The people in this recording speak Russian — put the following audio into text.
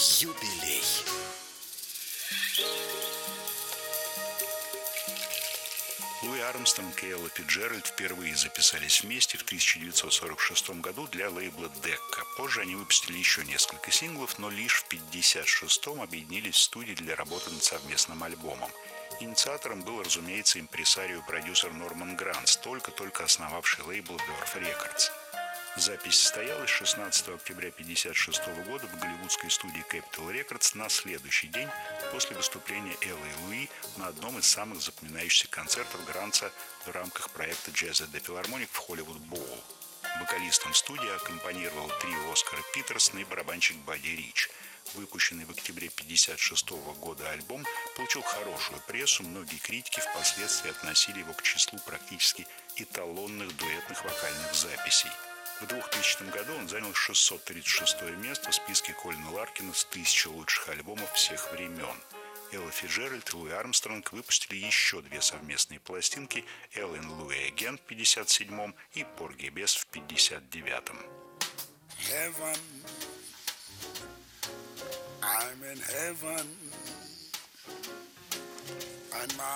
Юбилей. Луи Армстронг и Элла Фицджеральд впервые записались вместе в 1946 году для лейбла Decca. Позже они выпустили еще несколько синглов, но лишь в 1956-м объединились в студии для работы над совместным альбомом. Инициатором был, разумеется, импресарио-продюсер Норман Гранц, только-только основавший лейбл Verve Records. Запись состоялась 16 октября 1956 года в голливудской студии Capitol Records на следующий день после выступления Эллы и Луи на одном из самых запоминающихся концертов Гранца в рамках проекта Jazz at the Philharmonic в Hollywood Bowl. Вокалистом студии аккомпанировал трио Оскара Питерсона и барабанщик Бадди Рич. Выпущенный в октябре 1956 года альбом получил хорошую прессу, многие критики впоследствии относили его к числу практически эталонных дуэтных вокальных записей. В 2000 году он занял 636 место в списке Колина Ларкина с 1000 лучших альбомов всех времен. Элла Фицджеральд и Луи Армстронг выпустили еще две совместные пластинки «Ella and Louie Again» в 1957 и «Porgy и Bess» в 1959. Heaven, I'm in heaven, and my